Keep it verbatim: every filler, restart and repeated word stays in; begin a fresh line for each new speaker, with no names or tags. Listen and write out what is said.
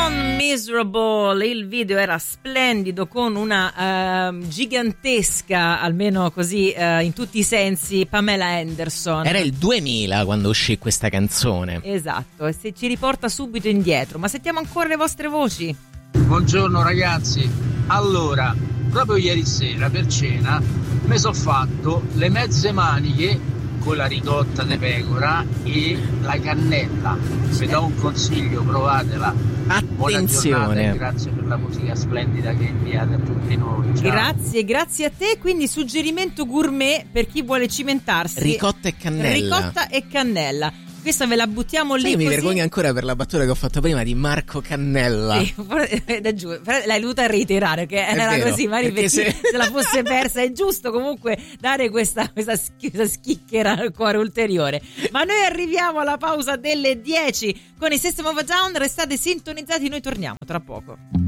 Non Miserable, il video era splendido con una uh, gigantesca, almeno così uh, in tutti i sensi, Pamela Anderson.
Era il duemila quando uscì questa canzone.
Esatto, e se ci riporta subito indietro. Ma sentiamo ancora le vostre voci.
Buongiorno ragazzi, allora proprio ieri sera per cena mi sono fatto le mezze maniche con la ricotta di pecora e la cannella. Vi do un consiglio, provatela.
Attenzione.
Grazie per la musica splendida che inviate a tutti noi. Ciao.
Grazie, grazie a te. Quindi suggerimento gourmet per chi vuole cimentarsi:
ricotta e cannella.
Ricotta e cannella. Questa ve la buttiamo lì.
Sai,
così.
Mi vergogno ancora per la battuta che ho fatto prima di Marco Cannella.
Sì, da giù, l'hai dovuta reiterare, che
È
era
vero,
così, magari per chi
se...
se la fosse persa. È giusto comunque dare questa, questa, questa schicchera al cuore ulteriore. Ma noi arriviamo alla pausa delle dieci con il System of a Down. Restate sintonizzati, noi torniamo tra poco.